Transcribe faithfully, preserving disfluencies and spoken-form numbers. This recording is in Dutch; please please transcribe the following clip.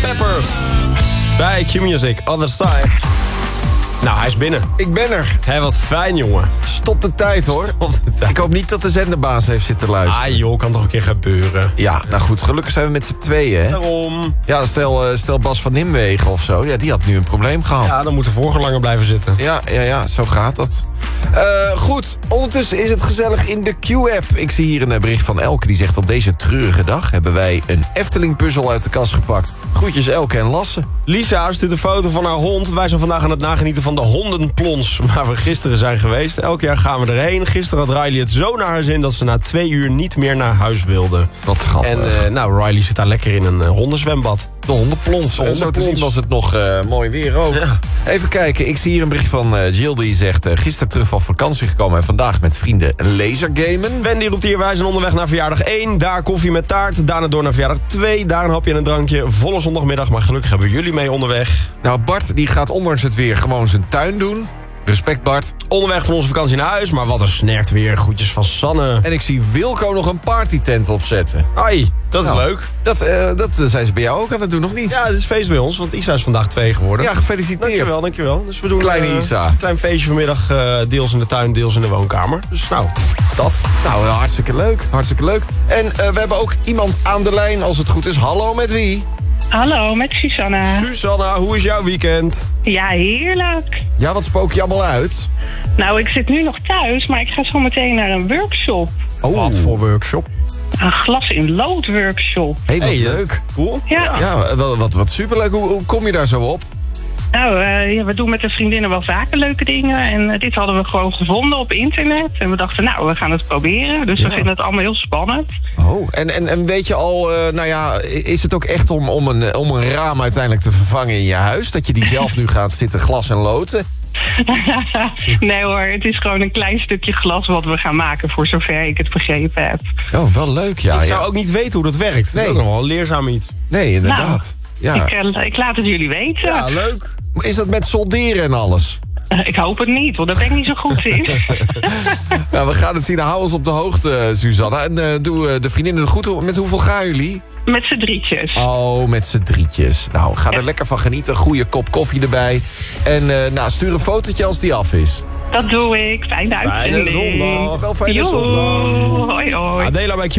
Peppers. Bij Q-Music, Other Side. Nou, hij is binnen. Ik ben er. Hé, wat fijn, jongen. Stop de tijd, hoor. Stop de tijd. Ik hoop niet dat de zenderbaas heeft zitten luisteren. Ah, joh, kan toch een keer gebeuren. Ja, nou goed, gelukkig zijn we met z'n tweeën, hè? Daarom. Ja, stel, eh, stel Bas van Nimwegen of zo. Ja, die had nu een probleem gehad. Ja, dan moet de vorige langer blijven zitten. Ja, ja, ja, zo gaat dat. Uh, goed, ondertussen is het gezellig in de Q-app. Ik zie hier een bericht van Elke die zegt... op deze treurige dag hebben wij een Efteling-puzzel uit de kast gepakt. Groetjes Elke en Lasse. Lisa stuurt een foto van haar hond. Wij zijn vandaag aan het nagenieten van de hondenplons... waar we gisteren zijn geweest. Elk jaar gaan we erheen. Gisteren had Riley het zo naar haar zin... dat ze na twee uur niet meer naar huis wilde. Wat schattig. En uh, nou, Riley zit daar lekker in een uh, hondenzwembad. De hondenplons. En zo te zien was het nog uh, mooi weer ook. Ja. Even kijken, ik zie hier een bericht van uh, Jill die zegt... Uh, gisteren terug van vakantie gekomen en vandaag met vrienden lasergamen. Wendy roept hier, wij zijn onderweg naar verjaardag één. Daar koffie met taart, daarna door naar verjaardag twee. Daar een hapje en een drankje, volle zondagmiddag. Maar gelukkig hebben jullie mee onderweg. Nou, Bart die gaat ondanks het weer gewoon zijn tuin doen. Respect, Bart. Onderweg van onze vakantie naar huis, maar wat een snerkt weer. Groetjes van Sanne. En ik zie Wilco nog een partytent opzetten. Ai, dat is nou, leuk. Dat, uh, dat zijn ze bij jou ook aan het doen, of niet? Ja, het is feest bij ons, want Isa is vandaag twee geworden. Ja, gefeliciteerd. Dankjewel, dankjewel. Dus we doen Kleine uh, Isa. een klein feestje vanmiddag, uh, deels in de tuin, deels in de woonkamer. Dus nou, dat. Nou, hartstikke leuk, hartstikke leuk. En uh, we hebben ook iemand aan de lijn, als het goed is. Hallo, met wie? Hallo, met Susanna. Susanna, hoe is jouw weekend? Ja, heerlijk. Ja, wat spook je allemaal uit? Nou, ik zit nu nog thuis, maar ik ga zo meteen naar een workshop. Oh. Wat voor workshop? Een glas in lood workshop. Hé, hey, wat Hey, leuk. Cool. Ja. Ja, wat, wat, wat superleuk. Hoe, hoe kom je daar zo op? Nou, uh, ja, we doen met de vriendinnen wel vaker leuke dingen. En uh, dit hadden we gewoon gevonden op internet. En we dachten, nou, we gaan het proberen. Dus Ja. we vinden het allemaal heel spannend. Oh, en, en, en weet je al, uh, nou ja, is het ook echt om, om, een, om een raam uiteindelijk te vervangen in je huis? Dat je die zelf nu gaat zitten glas en loten? Nee hoor, het is gewoon een klein stukje glas wat we gaan maken, voor zover ik het begrepen heb. Oh, wel leuk, ja. Ik zou ja. ook niet weten hoe dat werkt. Nee. Dat is ook nog wel leerzaam iets. Nee, inderdaad. Nou, ja. ik, uh, ik laat het jullie weten. Ja, leuk. Is dat met solderen en alles? Uh, ik hoop het niet, want daar ben ik niet zo goed in. Nou, we gaan het zien. Hou ons op de hoogte, Susanna. En uh, doe uh, de vriendinnen goed. Met hoeveel gaan jullie? Met z'n drietjes. Oh, met z'n drietjes. Nou, ga er Ja. lekker van genieten. Goeie kop koffie erbij. En uh, nou, stuur een fotootje als die af is. Dat doe ik. Fijne uitzending. Fijne zondag. Wel fijne Joe. zondag. Hoi, hoi. Adela bij Q